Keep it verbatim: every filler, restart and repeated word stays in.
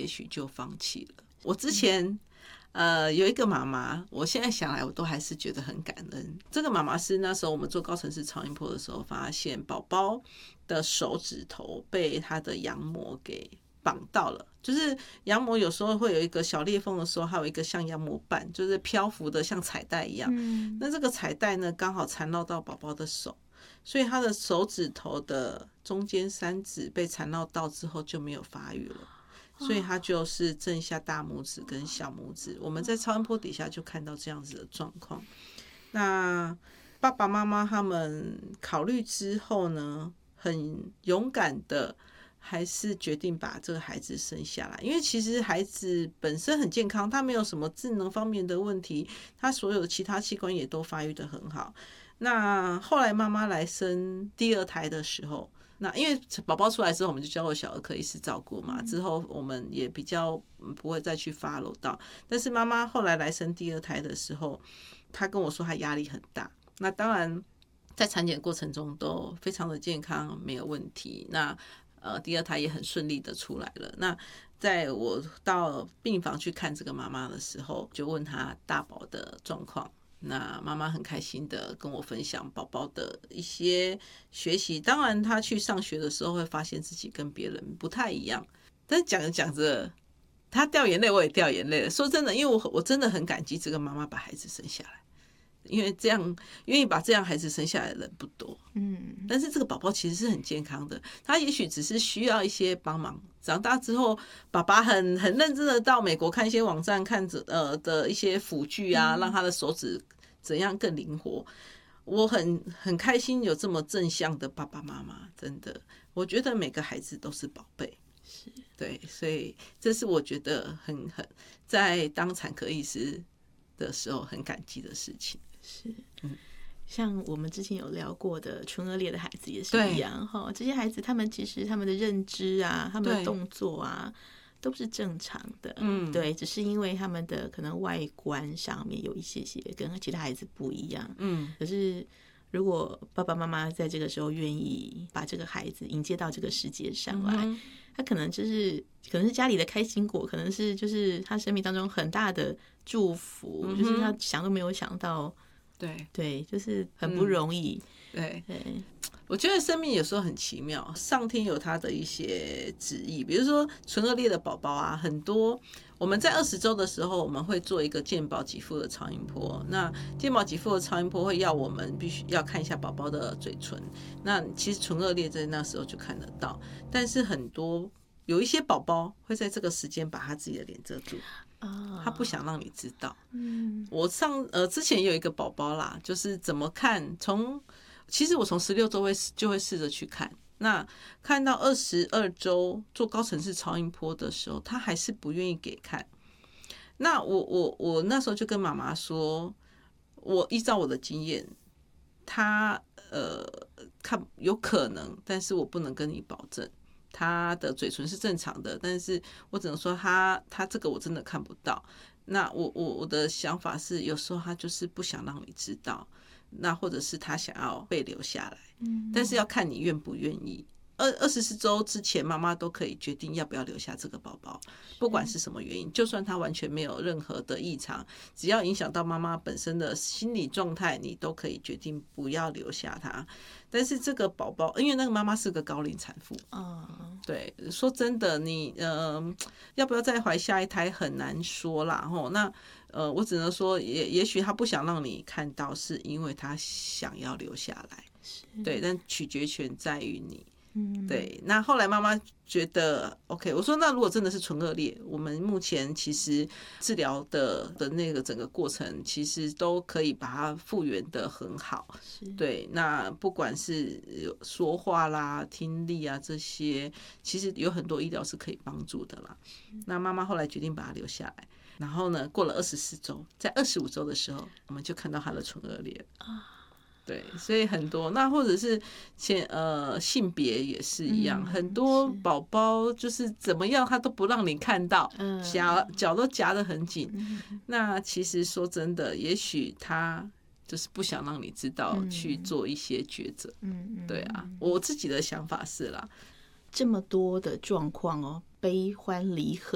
也许就放弃了。我之前呃有一个妈妈，我现在想来我都还是觉得很感恩。这个妈妈是那时候我们做高层次超音波的时候，发现宝宝的手指头被他的羊膜给绑到了，就是羊膜有时候会有一个小裂缝的时候，还有一个像羊膜瓣，就是漂浮的像彩带一样。嗯、那这个彩带呢，刚好缠绕到宝宝的手，所以他的手指头的中间三指被缠绕到之后就没有发育了。所以他就是剩下大拇指跟小拇指，我们在超音波底下就看到这样子的状况。那爸爸妈妈他们考虑之后呢，很勇敢的还是决定把这个孩子生下来，因为其实孩子本身很健康，他没有什么智能方面的问题，他所有的其他器官也都发育得很好。那后来妈妈来生第二胎的时候，那因为宝宝出来之后，我们就交给小儿科医师照顾嘛，之后我们也比较不会再去 follow 到。但是妈妈后来来生第二胎的时候，她跟我说她压力很大。那当然在产检过程中都非常的健康，没有问题。那呃，第二胎也很顺利的出来了。那在我到病房去看这个妈妈的时候，就问她大宝的状况。那妈妈很开心的跟我分享宝宝的一些学习，当然她去上学的时候会发现自己跟别人不太一样，但是讲着讲着她掉眼泪，我也掉眼泪了。说真的，因为我我真的很感激这个妈妈把孩子生下来，因为这样愿意把这样孩子生下来的人不多。嗯，但是这个宝宝其实是很健康的，他也许只是需要一些帮忙。长大之后，爸爸很很认真的到美国看一些网站，看着呃的一些辅具啊，让他的手指怎样更灵活。我很很开心有这么正向的爸爸妈妈，真的，我觉得每个孩子都是宝贝。是，对，所以这是我觉得很很在当产科医师的时候很感激的事情。 是，嗯，像我们之前有聊过的唇腭裂的孩子也是一样哈，这些孩子他们其实他们的认知啊，他们的动作啊都是正常的，嗯，对，只是因为他们的可能外观上面有一些些跟其他孩子不一样，嗯，可是如果爸爸妈妈在这个时候愿意把这个孩子迎接到这个世界上来，嗯，他可能就是可能是家里的开心果，可能是就是他生命当中很大的祝福，嗯，就是他想都没有想到。对对，就是很不容易。 嗯，对对，我觉得生命有时候很奇妙，上天有他的一些旨意。比如说唇腭裂的宝宝啊，很多我们在二十周的时候，我们会做一个健保给付的超音波。那健保给付的超音波会要我们必须要看一下宝宝的嘴唇。那其实唇腭裂在那时候就看得到，但是很多有一些宝宝会在这个时间把他自己的脸遮住。他不想让你知道。嗯，我上呃之前有一个宝宝啦，就是怎么看，从其实我从十六周会就会试着去看，那看到二十二周做高层次超音波的时候，他还是不愿意给看。那我我我那时候就跟妈妈说，我依照我的经验，他呃看有可能，但是我不能跟你保证。他的嘴唇是正常的，但是我只能说他他这个我真的看不到。那我我我的想法是，有时候他就是不想让你知道，那或者是他想要被留下来，嗯，但是要看你愿不愿意。二二十四周之前，妈妈都可以决定要不要留下这个宝宝，不管是什么原因，就算他完全没有任何的异常，只要影响到妈妈本身的心理状态，你都可以决定不要留下他。但是这个宝宝，因为那个妈妈是个高龄产妇，哦，对，说真的，你呃要不要再怀下一胎很难说啦，吼，那呃我只能说，也也许他不想让你看到，是因为他想要留下来，对，但取决权在于你。对，那后来妈妈觉得 OK， 我说那如果真的是唇腭裂，我们目前其实治疗的的那个整个过程，其实都可以把它复原的很好。对，那不管是说话啦、听力啊这些，其实有很多医疗是可以帮助的啦。那妈妈后来决定把它留下来，然后呢，过了二十四周，在二十五周的时候，我们就看到她的唇腭裂啊。对，所以很多那或者是现呃性别也是一样，嗯，很多宝宝就是怎么样他都不让你看到，夹脚都夹得很紧，嗯。那其实说真的，也许他就是不想让你知道，去做一些抉择。嗯，对啊，我自己的想法是啦。 这么多的状况哦，悲欢离合